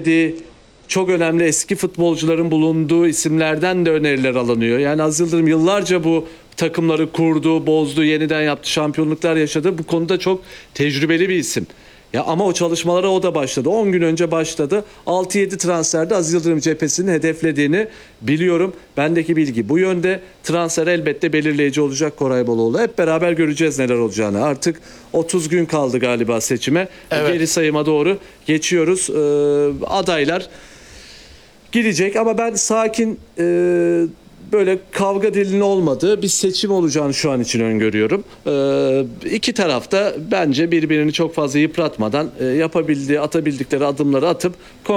söylediği çok önemli eski futbolcuların bulunduğu isimlerden de öneriler alınıyor. Yani Aziz Yıldırım yıllarca bu takımları kurdu, bozdu, yeniden yaptı, şampiyonluklar yaşadı. Bu konuda çok tecrübeli bir isim. Ya ama o çalışmalara o da başladı. 10 gün önce başladı. 6-7 transferde Aziz Yıldırım cephesinin hedeflediğini biliyorum. Bendeki bilgi bu yönde. Transfer elbette belirleyici olacak Koray Baloğlu. Hep beraber göreceğiz neler olacağını. Artık 30 gün kaldı galiba seçime. Evet. Geri sayıma doğru geçiyoruz. Adaylar gidecek ama ben sakin, böyle kavga dilinin olmadığı bir seçim olacağını şu an için öngörüyorum. İki tarafta bence birbirini çok fazla yıpratmadan yapabildiği, atabildikleri adımları atıp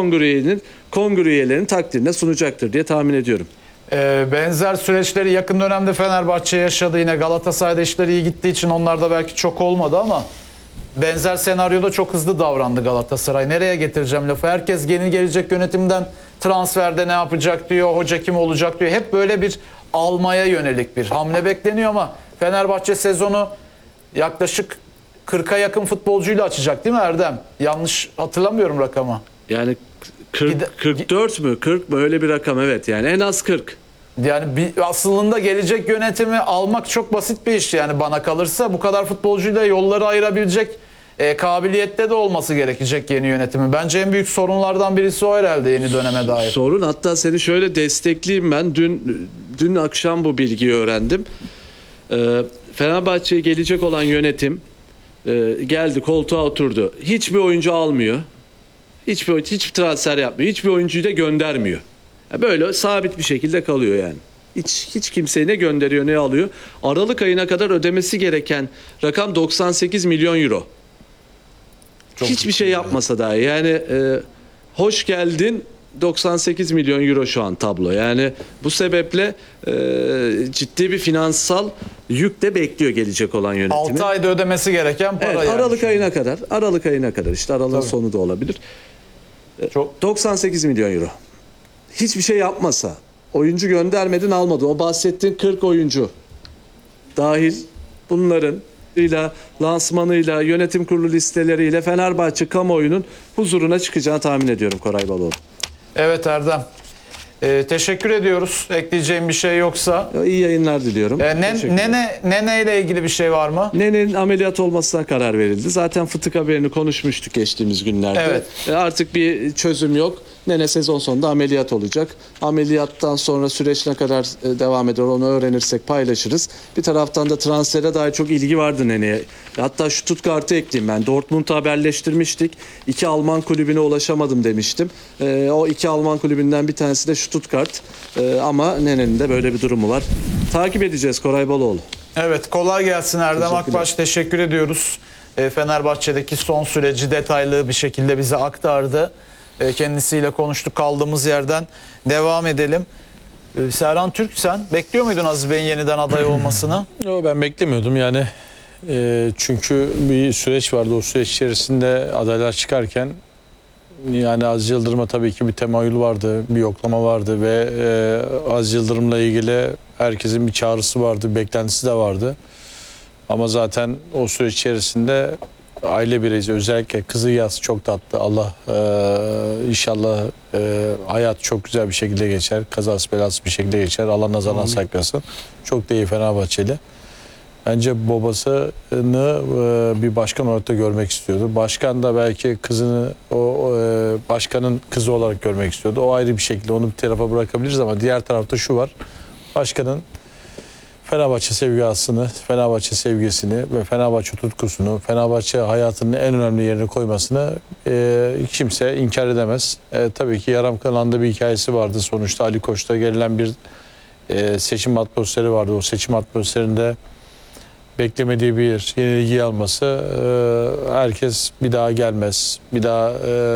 kongre üyelerinin takdirine sunacaktır diye tahmin ediyorum. Benzer süreçleri yakın dönemde Fenerbahçe yaşadı. Yine Galatasaray'da işleri iyi gittiği için onlarda belki çok olmadı ama benzer senaryoda çok hızlı davrandı Galatasaray. Nereye getireceğim lafı? Herkes yeni gelecek yönetimden transferde ne yapacak diyor, hoca kim olacak diyor. Hep böyle bir almaya yönelik bir hamle bekleniyor ama Fenerbahçe sezonu yaklaşık 40'a yakın futbolcuyla açacak değil mi Erdem? Yanlış hatırlamıyorum rakamı. Yani 44 mü? 40 mı? Öyle bir rakam, evet. Yani en az 40. Yani aslında gelecek yönetimi almak çok basit bir iş yani bana kalırsa. Bu kadar futbolcuyla yolları ayırabilecek kabiliyette de olması gerekecek yeni yönetimi. Bence en büyük sorunlardan birisi o herhalde yeni döneme dair. Sorun, hatta seni şöyle destekleyeyim ben. Dün akşam bu bilgiyi öğrendim. Fenerbahçe'ye gelecek olan yönetim geldi, koltuğa oturdu. Hiçbir oyuncu almıyor. Hiçbir transfer yapmıyor. Hiçbir oyuncuyu da göndermiyor. Böyle sabit bir şekilde kalıyor yani. Hiç kimseyi ne gönderiyor ne alıyor. Aralık ayına kadar ödemesi gereken rakam 98 milyon euro. Çok hiçbir şey yapmasa dahi yani hoş geldin 98 milyon euro şu an tablo. Yani bu sebeple ciddi bir finansal yük de bekliyor gelecek olan yönetimi. 6 ayda ödemesi gereken para, evet, yani. Aralık ayına kadar işte aralığın sonu da olabilir. Çok 98 milyon euro. Hiçbir şey yapmasa, oyuncu göndermedin almadın. O bahsettiğin 40 oyuncu dahil bunların lansmanıyla, yönetim kurulu listeleriyle Fenerbahçe kamuoyunun huzuruna çıkacağını tahmin ediyorum Koray Baloğlu. Evet Erdem. Teşekkür ediyoruz. Ekleyeceğim bir şey yoksa. İyi yayınlar diliyorum. Nene ile ilgili bir şey var mı? Nene'nin ameliyat olmasına karar verildi. Zaten fıtık haberini konuşmuştuk geçtiğimiz günlerde. Evet. Artık bir çözüm yok. Nene sezon sonunda ameliyat olacak. Ameliyattan sonra süreç ne kadar devam eder onu öğrenirsek paylaşırız. Bir taraftan da transfere dair çok ilgi vardı Nene'ye. Hatta Stuttgart'ı ekleyeyim ben. Dortmund'u haberleştirmiştik. 2 Alman kulübüne ulaşamadım demiştim. O 2 Alman kulübünden bir tanesi de Stuttgart. Ama Nene'nin de böyle bir durumu var. Takip edeceğiz Koray Baloğlu. Evet, kolay gelsin Erdem Akbaş. Teşekkür ediyoruz. Fenerbahçe'deki son süreci detaylı bir şekilde bize aktardı. Kendisiyle konuştuk, kaldığımız yerden devam edelim. Serhan Türk, sen bekliyor muydun Aziz Bey'in yeniden aday olmasını? Yok, ben beklemiyordum yani. Çünkü bir süreç vardı. O süreç içerisinde adaylar çıkarken yani Aziz Yıldırım'a tabii ki bir temayül vardı, bir yoklama vardı ve Aziz Yıldırım'la ilgili herkesin bir çağrısı vardı, beklentisi de vardı. Ama zaten o süreç içerisinde aile bireyi, özellikle kızı Yaz çok tatlı. Allah inşallah hayat çok güzel bir şekilde geçer, kazası belası bir şekilde geçer. Allah nazardan saklasın. Çok da iyi Fenerbahçeli. Bence babasını bir başkan olarak da görmek istiyordu. Başkan da belki kızını başkanın kızı olarak görmek istiyordu. O ayrı bir şekilde, onu bir tarafa bırakabiliriz ama diğer tarafta şu var. Başkanın Fenerbahçe sevgisini, Fenerbahçe sevgisini ve Fenerbahçe tutkusunu, Fenerbahçe hayatının en önemli yerine koymasını kimse inkar edemez. Tabii ki yarım kalanda bir hikayesi vardı. Sonuçta Ali Koç'ta gelen bir seçim atmosferi vardı. O seçim atmosferinde beklemediği bir yenilgiyi alması, herkes bir daha gelmez, bir daha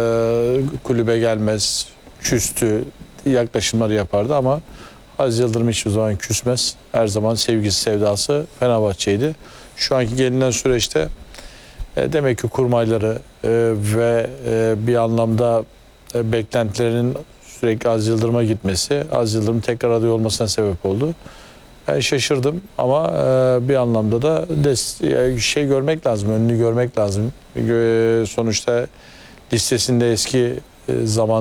kulübe gelmez, küstü yaklaşımlar yapardı ama Aziz Yıldırım hiçbir zaman küsmez. Her zaman sevgisi, sevdası Fenerbahçe'ydi. Şu anki gelinen süreçte demek ki kurmayları ve bir anlamda beklentilerin sürekli Aziz Yıldırım'a gitmesi, Aziz Yıldırım tekrar aday olmasına sebep oldu. Ben şaşırdım ama bir anlamda da şey görmek lazım, önünü görmek lazım. Sonuçta listesinde eski zaman